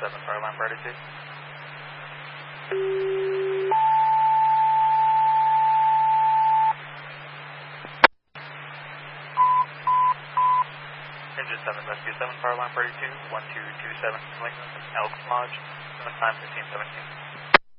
7 Fireline Party 2. Engine 7 Rescue 7 Fireline Party 2, 1227 Lincoln, Elks Lodge, 7 time 1517.